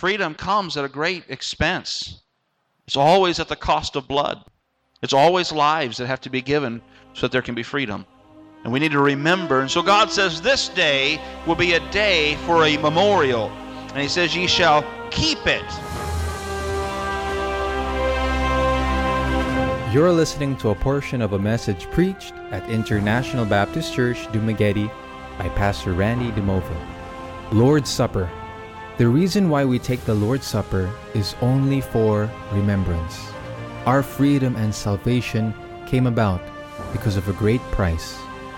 freedom comes at a great expense. It's always at the cost of blood. It's always lives that have to be given so that there can be freedom. And we need to remember. And so God says this day will be a day for a memorial. And he says, ye shall keep it. You're listening to a portion of a message preached at International Baptist Church, Dumaguete by Pastor Randy DeMovo. Lord's Supper. The reason why we take the Lord's Supper is only for remembrance. Our freedom and salvation came about because of a great price.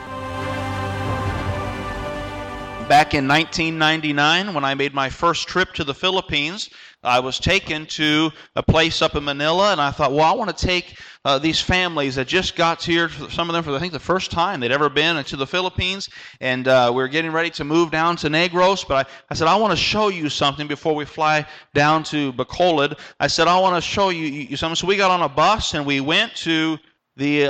Back in 1999, when I made my first trip to the Philippines, I was taken to a place up in Manila, and I thought, well, I want to take these families that just got here, some of them for, I think, the first time they'd ever been to the Philippines, and we were getting ready to move down to Negros, but I said, I want to show you something before we fly down to Bacolod. I said, I want to show you something. So we got on a bus, and we went to the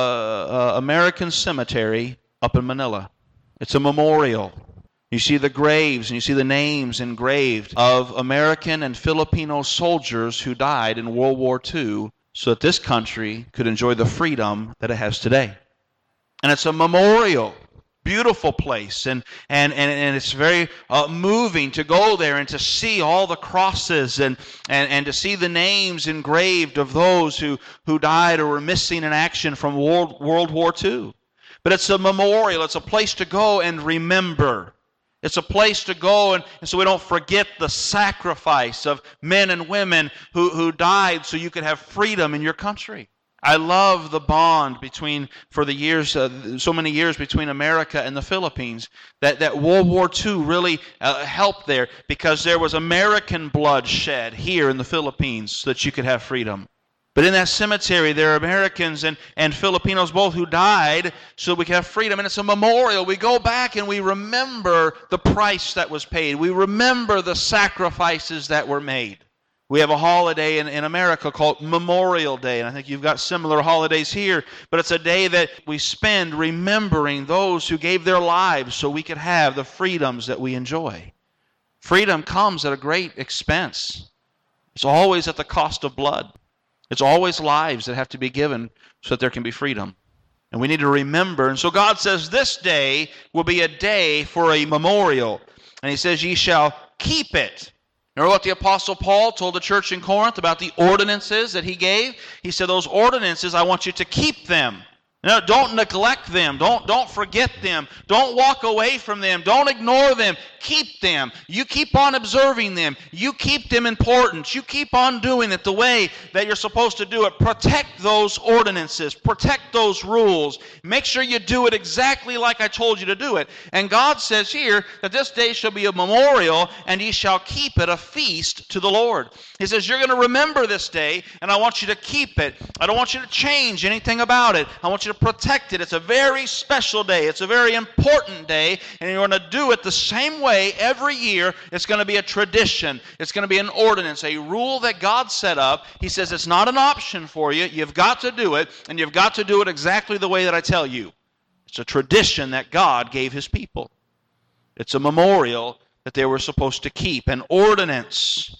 American Cemetery up in Manila. It's a memorial. You see the graves and you see the names engraved of American and Filipino soldiers who died in World War II so that this country could enjoy the freedom that it has today. And it's a memorial, beautiful place, and it's very moving to go there and to see all the crosses and to see the names engraved of those who died or were missing in action from World War II. But it's a memorial. It's a place to go and remember. It's a place to go and so we don't forget the sacrifice of men and women who died so you could have freedom in your country. I love the bond for the years, so many years between America and the Philippines, that World War II really helped there because there was American blood shed here in the Philippines so that you could have freedom. But in that cemetery, there are Americans and Filipinos both who died so we can have freedom. And it's a memorial. We go back and we remember the price that was paid. We remember the sacrifices that were made. We have a holiday in America called Memorial Day. And I think you've got similar holidays here. But it's a day that we spend remembering those who gave their lives so we could have the freedoms that we enjoy. Freedom comes at a great expense. It's always at the cost of blood. It's always lives that have to be given so that there can be freedom. And we need to remember. And so God says this day will be a day for a memorial. And he says, ye shall keep it. Remember what the Apostle Paul told the church in Corinth about the ordinances that he gave? He said, those ordinances, I want you to keep them. No, don't neglect them. Don't forget them. Don't walk away from them. Don't ignore them. Keep them. You keep on observing them. You keep them important. You keep on doing it the way that you're supposed to do it. Protect those ordinances. Protect those rules. Make sure you do it exactly like I told you to do it. And God says here that this day shall be a memorial, and ye shall keep it a feast to the Lord. He says, you're going to remember this day, and I want you to keep it. I don't want you to change anything about it. I want you to protect it. It's a very special day. It's a very important day, and you're going to do it the same way every year. It's going to be a tradition. It's going to be an ordinance, a rule that God set up. He says it's not an option for you. You've got to do it, and you've got to do it exactly the way that I tell you. It's a tradition that God gave his people. It's a memorial that they were supposed to keep, an ordinance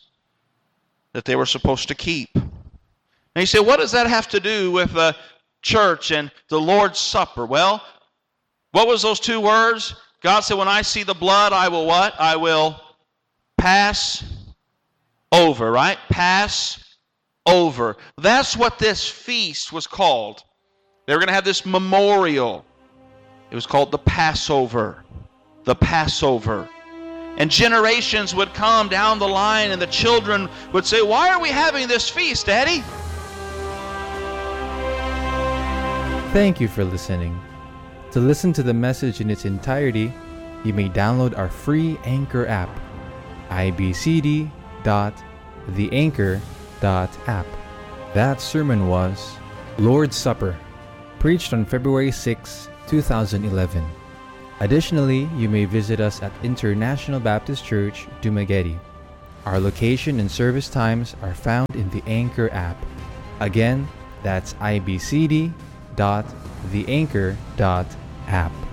that they were supposed to keep. And you say, what does that have to do with church and the Lord's Supper? Well, what was those two words? God said, when I see the blood, I will what? I will pass over, right? Pass over. That's what this feast was called. They were going to have this memorial. It was called the Passover. The Passover. And generations would come down the line and the children would say, why are we having this feast, Daddy? Thank you for listening. To listen to the message in its entirety, you may download our free Anchor app, ibcd.theanchor.app. That sermon was Lord's Supper, preached on February 6, 2011. Additionally, you may visit us at International Baptist Church, Dumaguete. Our location and service times are found in the Anchor app. Again, that's ibcd.theanchor.app.